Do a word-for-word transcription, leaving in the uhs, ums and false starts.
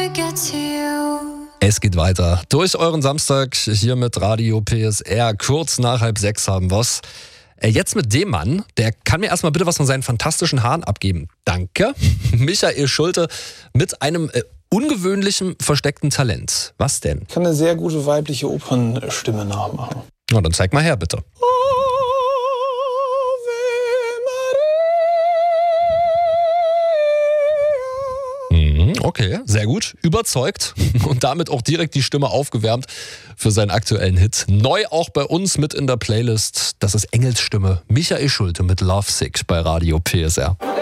Es geht weiter. Durch euren Samstag hier mit Radio P S R. Kurz nach halb sechs haben wir's. Jetzt mit dem Mann, der kann mir erstmal bitte was von seinen fantastischen Haaren abgeben. Danke. Michael Schulte mit einem äh, ungewöhnlichen, versteckten Talent. Was denn? Ich kann eine sehr gute weibliche Opernstimme nachmachen. Na, dann zeig mal her, bitte. Okay, sehr gut. Überzeugt und damit auch direkt die Stimme aufgewärmt für seinen aktuellen Hit. Neu auch bei uns mit in der Playlist. Das ist Engelsstimme. Michael Schulte mit Lovesick bei Radio P S R.